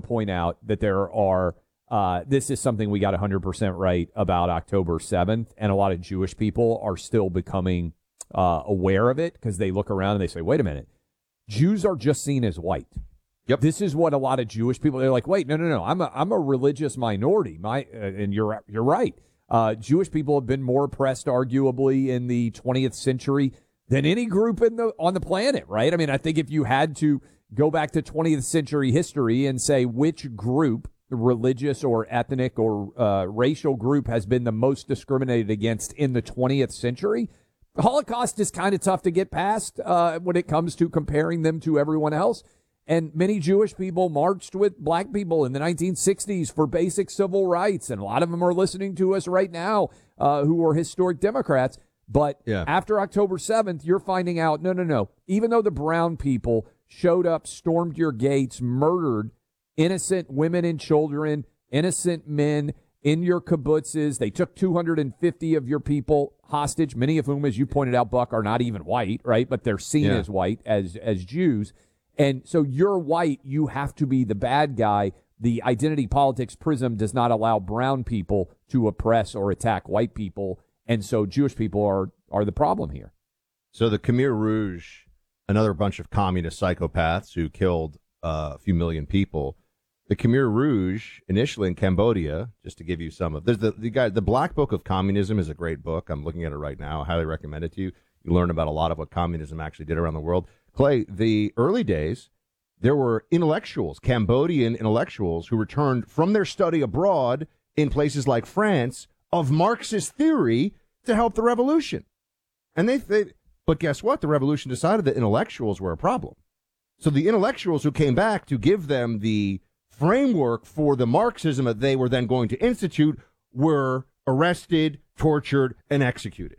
point out that there are this is something we got 100% right about October 7th, and a lot of Jewish people are still becoming aware of it because they look around and they say, wait a minute, Jews are just seen as white. Yep. This is what a lot of Jewish people, they're like, wait, no, I'm a religious minority. And you're right. Jewish people have been more oppressed, arguably, in the 20th century than any group on the planet, right? I mean, I think if you had to go back to 20th century history and say which group, religious or ethnic or racial group, has been the most discriminated against in the 20th century, the Holocaust is kind of tough to get past when it comes to comparing them to everyone else. And many Jewish people marched with black people in the 1960s for basic civil rights. And a lot of them are listening to us right now who are historic Democrats. But after October 7th, you're finding out, no. Even though the brown people showed up, stormed your gates, murdered innocent women and children, innocent men in your kibbutzes, they took 250 of your people hostage, many of whom, as you pointed out, Buck, are not even white, right? But they're seen as white, as Jews. And so you're white, you have to be the bad guy. The identity politics prism does not allow brown people to oppress or attack white people. And so Jewish people are the problem here. So the Khmer Rouge, another bunch of communist psychopaths who killed a few million people. The Khmer Rouge, initially in Cambodia, just to give you some of, there's the Black Book of Communism is a great book. I'm looking at it right now. I highly recommend it to you. You learn about a lot of what communism actually did around the world. Clay, the early days, there were intellectuals, Cambodian intellectuals, who returned from their study abroad in places like France of Marxist theory to help the revolution. And but guess what? The revolution decided that intellectuals were a problem. So the intellectuals who came back to give them the framework for the Marxism that they were then going to institute were arrested, tortured, and executed.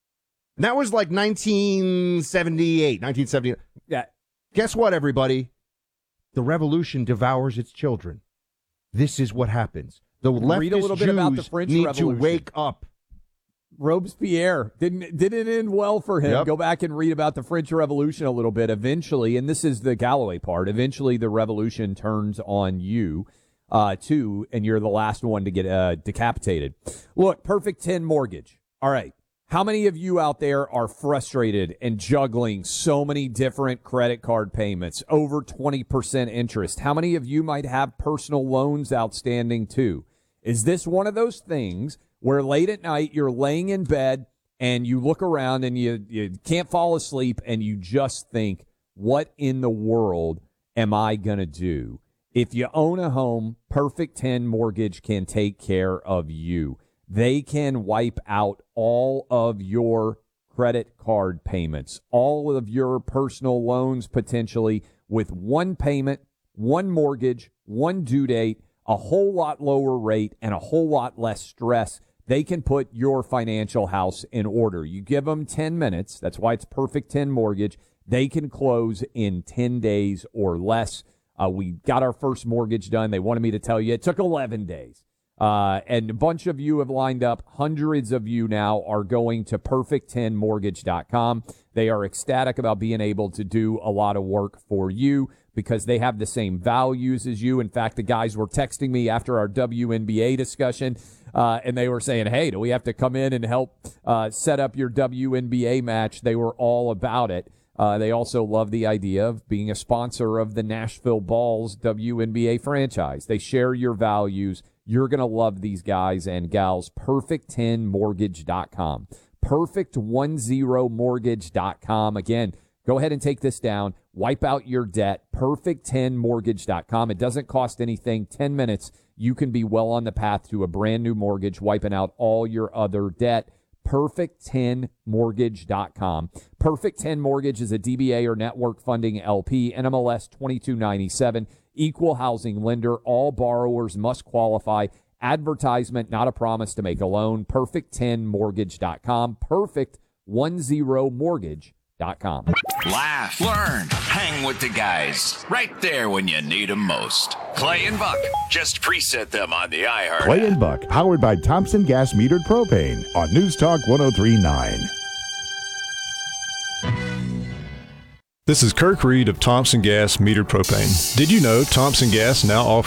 And that was like 1978, 1970. Yeah. Guess what, everybody? The revolution devours its children. This is what happens. The Read a little leftist bit about the Jews French need Revolution. to wake up. Robespierre didn't end well for him. Yep. Go back and read about the French Revolution a little bit. Eventually, and this is the Galloway part, eventually the revolution turns on you, too, and you're the last one to get decapitated. Look, Perfect 10 Mortgage. All right. How many of you out there are frustrated and juggling so many different credit card payments, over 20% interest? How many of you might have personal loans outstanding, too? Is this one of those things where late at night you're laying in bed and you look around and you can't fall asleep and you just think, what in the world am I going to do? If you own a home, Perfect 10 Mortgage can take care of you. They can wipe out all of your credit card payments, all of your personal loans potentially with one payment, one mortgage, one due date, a whole lot lower rate, and a whole lot less stress. They can put your financial house in order. You give them 10 minutes. That's why it's Perfect 10 Mortgage. They can close in 10 days or less. We got our first mortgage done. They wanted me to tell you it took 11 days. And a bunch of you have lined up. Hundreds of you now are going to perfect10mortgage.com. They are ecstatic about being able to do a lot of work for you because they have the same values as you. In fact, the guys were texting me after our WNBA discussion, and they were saying, hey, do we have to come in and help set up your WNBA match? They were all about it. They also love the idea of being a sponsor of the Nashville Balls WNBA franchise. They share your values. You're going to love these guys and gals. Perfect10mortgage.com. Perfect10mortgage.com. Again, go ahead and take this down. Wipe out your debt. Perfect10mortgage.com. It doesn't cost anything. 10 minutes. You can be well on the path to a brand new mortgage, wiping out all your other debt. Perfect10mortgage.com. Perfect 10 Mortgage is a DBA or network funding LP, NMLS 2297, equal housing lender. All borrowers must qualify. Advertisement, not a promise to make a loan. Perfect10mortgage.com. Perfect10mortgage.com. Laugh, learn, hang with the guys. Right there when you need them most. Clay and Buck. Just preset them on the iHeart. Clay and Buck, powered by Thompson Gas Metered Propane on News Talk 103.9. This is Kirk Reed of Thompson Gas Metered Propane. Did you know Thompson Gas now offers